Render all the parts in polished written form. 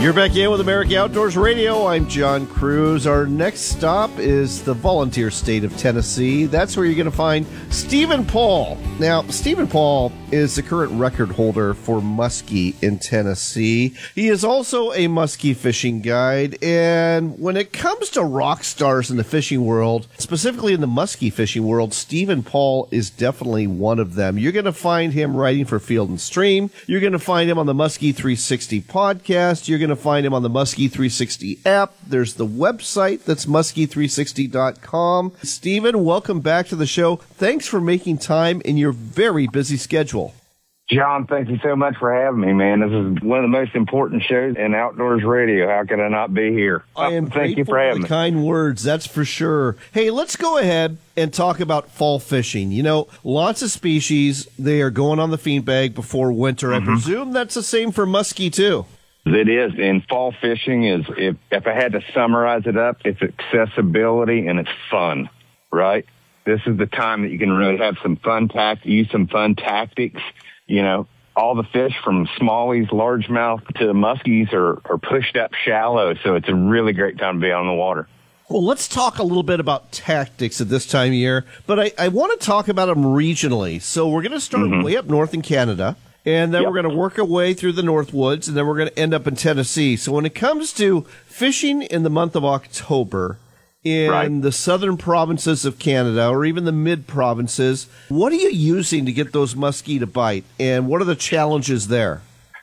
You're back in with America Outdoors Radio. I'm John Cruz. Our next stop is the volunteer state of Tennessee. That's where you're going to find Stephen Paul. Now, Stephen Paul is the current record holder for muskie in Tennessee. He is also a muskie fishing guide. And when it comes to rock stars in the fishing world, specifically in the muskie fishing world, Stephen Paul is definitely one of them. You're going to find him writing for Field and Stream. You're going to find him on the Muskie 360 podcast. You're going to find him on the Muskie 360 app. There's the website that's muskie360.com. Stephen, welcome back to the show. Thanks for making time in your very busy schedule. John, thank you so much for having me, man. This is one of the most important shows in outdoors radio. How could I not be here? I am thank you grateful for having the me. kind words, that's for sure. Hey, let's go ahead and talk about fall fishing. You know, lots of species, they are going on the feed bag before winter. I presume that's the same for muskie, too. It is. And fall fishing is, if I had to summarize it up, it's accessibility and it's fun, right? This is the time that you can really have some fun use some fun tactics. You know, all the fish from smallies, largemouth to muskies are pushed up shallow, so it's a really great time to be on the water. Well, let's talk a little bit about tactics at this time of year, but I want to talk about them regionally. So we're going to start way up north in Canada, and then we're going to work our way through the North Woods, and then we're going to end up in Tennessee. So when it comes to fishing in the month of October in the southern provinces of Canada, or even the mid-provinces, what are you using to get those muskie to bite, and what are the challenges there?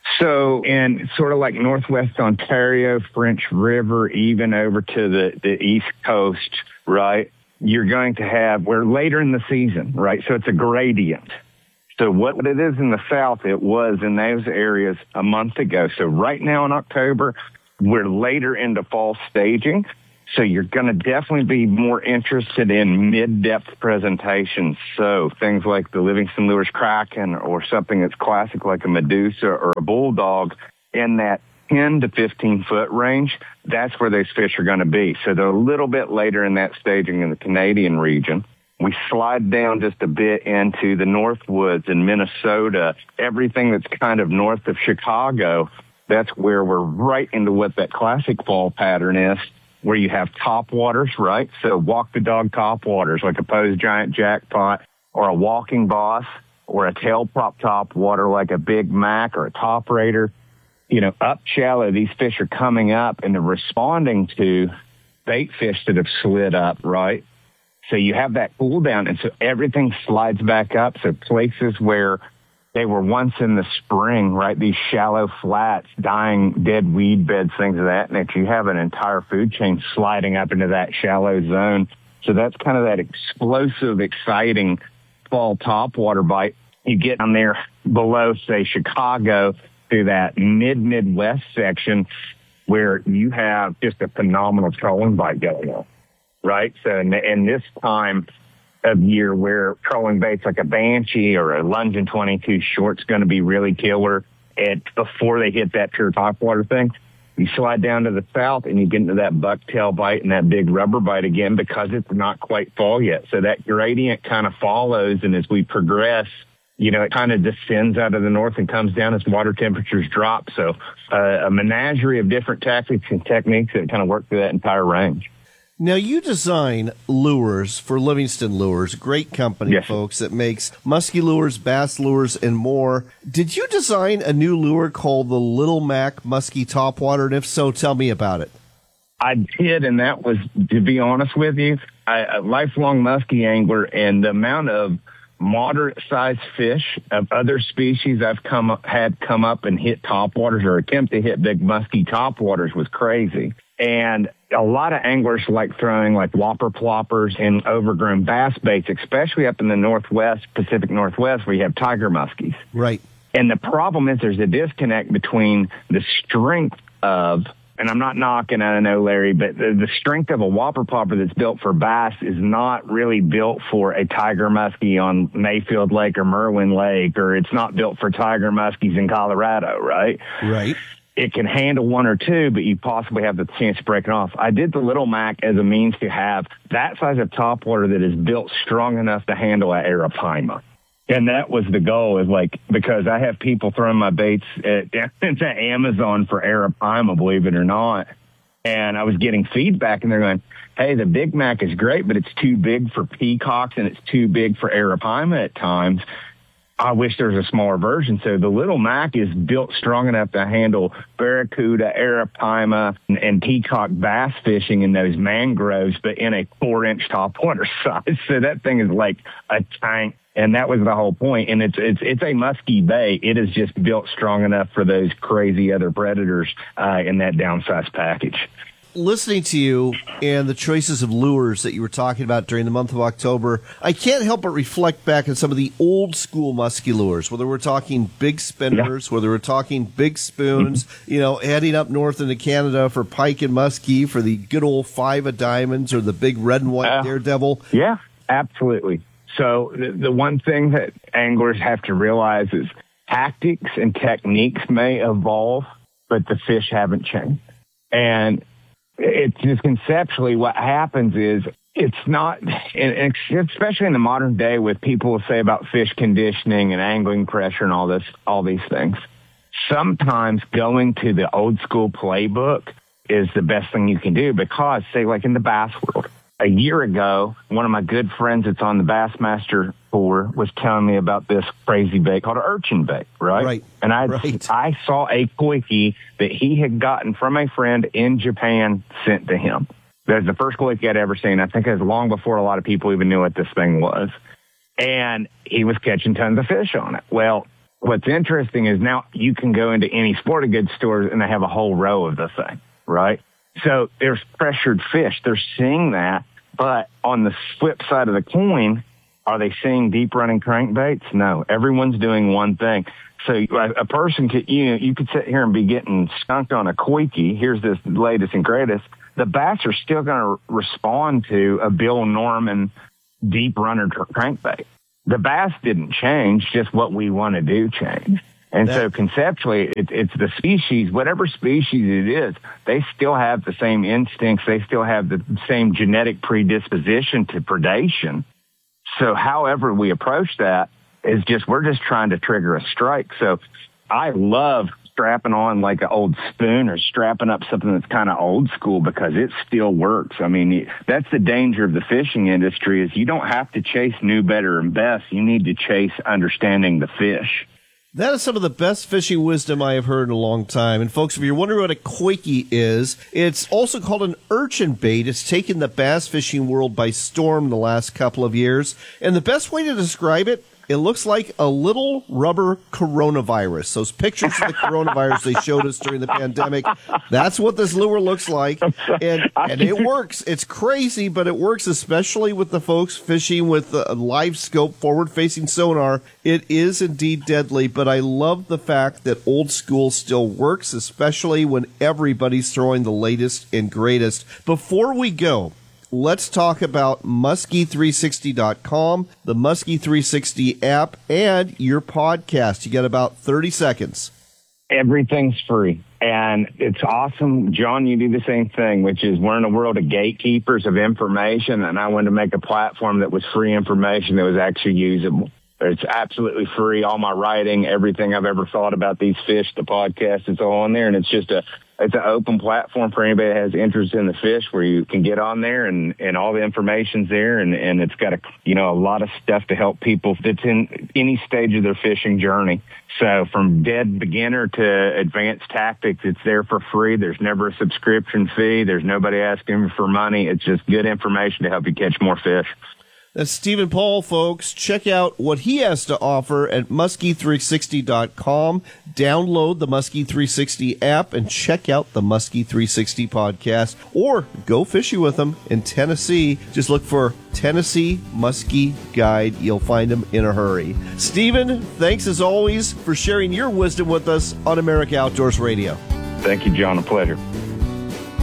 So in sort of like northwest Ontario, French River, even over to the East Coast, right, you're going to have, we're later in the season, right, so it's a gradient. So what it is in the south, it was in those areas a month ago. So right now in October, we're later into fall staging. So you're going to definitely be more interested in mid-depth presentations. So things like the Livingston Lures Kraken or something that's classic like a Medusa or a Bulldog in that 10 to 15-foot range, that's where those fish are going to be. So they're a little bit later in that staging in the Canadian region. We slide down just a bit into the North Woods in Minnesota, everything that's kind of north of Chicago. That's where we're right into what that classic fall pattern is, where you have topwaters, right? So walk the dog topwaters, like a Poe's Giant Jackpot or a Walking Boss or a tail prop topwater like a Big Mac or a Top Raider. You know, up shallow, these fish are coming up and they're responding to bait fish that have slid up, right? So you have that cool down, and so everything slides back up. So places where they were once in the spring, right, these shallow flats, dying dead weed beds, things of that nature, you have an entire food chain sliding up into that shallow zone. So that's kind of that explosive, exciting fall topwater bite. You get down there below, say, Chicago through that Midwest section where you have just a phenomenal trolling bite going on, right? So in this time of year where trolling baits like a Banshee or a Lungin 22 short's going to be really killer, and before they hit that pure topwater thing, you slide down to the south and you get into that bucktail bite and that big rubber bite again because it's not quite fall yet. So that gradient kind of follows, and as we progress, you know, it kind of descends out of the north and comes down as water temperatures drop. So a menagerie of different tactics and techniques that kind of work through that entire range. Now, you design lures for Livingston Lures, great company, folks, that makes musky lures, bass lures, and more. Did you design a new lure called the Little Mac Musky Topwater? And if so, tell me about it. I did, and that was, to be honest with you, a lifelong musky angler, and the amount of moderate-sized fish of other species I've had come up and hit topwaters or attempt to hit big musky topwaters was crazy. And a lot of anglers like throwing like whopper ploppers and overgrown bass baits, especially up in the Northwest, Pacific Northwest, where you have tiger muskies. Right. And the problem is there's a disconnect between the strength of, and I'm not knocking, I don't know, Larry, but the strength of a whopper plopper that's built for bass is not really built for a tiger muskie on Mayfield Lake or Merwin Lake, or it's not built for tiger muskies in Colorado, right? Right. It can handle one or two, but you possibly have the chance to break it off. I did the Little Mac as a means to have that size of topwater that is built strong enough to handle an Arapaima. And that was the goal, is like, because I have people throwing my baits to Amazon for Arapaima, believe it or not. And I was getting feedback, and they're going, hey, the Big Mac is great, but it's too big for peacocks and it's too big for Arapaima at times. I wish there was a smaller version. So the Little Mac is built strong enough to handle barracuda, Arapaima, and peacock bass fishing in those mangroves, but in a 4-inch topwater size. So that thing is like a tank. And that was the whole point. And it's a musky bait. It is just built strong enough for those crazy other predators in that downsized package. Listening to you and the choices of lures that you were talking about during the month of October, I can't help but reflect back on some of the old school musky lures, whether we're talking big spinners, whether we're talking big spoons, heading up north into Canada for pike and muskie, for the good old 5 of diamonds or the big red and white daredevil. Yeah, absolutely. So the one thing that anglers have to realize is tactics and techniques may evolve, but the fish haven't changed. And it's just conceptually what happens is it's not, especially in the modern day with people say about fish conditioning and angling pressure and all these things. Sometimes going to the old school playbook is the best thing you can do, because, say, like in the bass world, a year ago, one of my good friends that's on the Bassmaster Tour was telling me about this crazy bait called an urchin bait, right? And I saw a koiki that he had gotten from a friend in Japan sent to him. That was the first koiki I'd ever seen. I think it was long before a lot of people even knew what this thing was. And he was catching tons of fish on it. Well, what's interesting is now you can go into any sporting goods stores and they have a whole row of the thing, right? So there's pressured fish. They're seeing that. But on the flip side of the coin, are they seeing deep running crankbaits? No. Everyone's doing one thing. So a person could, you could sit here and be getting skunked on a koiki. Here's this latest and greatest. The bass are still going to respond to a Bill Norman deep runner crankbait. The bass didn't change, just what we want to do changed. And so conceptually, it's the species, whatever species it is, they still have the same instincts. They still have the same genetic predisposition to predation. So however we approach that is we're just trying to trigger a strike. So I love strapping on like an old spoon or strapping up something that's kind of old school, because it still works. I mean, that's the danger of the fishing industry, is you don't have to chase new, better, and best. You need to chase understanding the fish. That is some of the best fishing wisdom I have heard in a long time. And folks, if you're wondering what a koiki is, it's also called an urchin bait. It's taken the bass fishing world by storm the last couple of years. And the best way to describe it, it looks like a little rubber coronavirus. Those pictures of the coronavirus they showed us during the pandemic, that's what this lure looks like. And it works. It's crazy, but it works, especially with the folks fishing with a live scope, forward-facing sonar. It is indeed deadly, but I love the fact that old school still works, especially when everybody's throwing the latest and greatest. Before we go, let's talk about Muskie360.com, the Muskie360 app, and your podcast. You got about 30 seconds. Everything's free. And it's awesome. John, you do the same thing, which is we're in a world of gatekeepers of information, and I wanted to make a platform that was free information that was actually usable. It's absolutely free. All my writing, everything I've ever thought about these fish, the podcast, it's all on there. And it's just it's an open platform for anybody that has interest in the fish, where you can get on there and all the information's there. And it's got a lot of stuff to help people that's in any stage of their fishing journey. So from dead beginner to advanced tactics, it's there for free. There's never a subscription fee. There's nobody asking for money. It's just good information to help you catch more fish. That's Stephen Paul, folks. Check out what he has to offer at Muskie360.com. Download the Muskie360 app and check out the Muskie360 podcast. Or go fishing with them in Tennessee. Just look for Tennessee Muskie Guide. You'll find them in a hurry. Stephen, thanks as always for sharing your wisdom with us on America Outdoors Radio. Thank you, John. A pleasure.